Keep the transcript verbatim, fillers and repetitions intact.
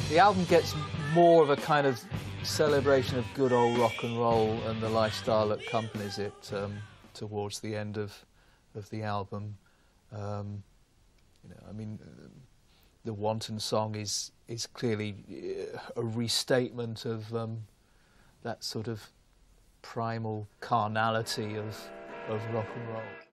The album gets more of a kind of celebration of good old rock and roll and the lifestyle that accompanies it um, towards the end of of the album. Um, you know, I mean, the Wanton song is is clearly a restatement of um, that sort of primal carnality of of rock and roll.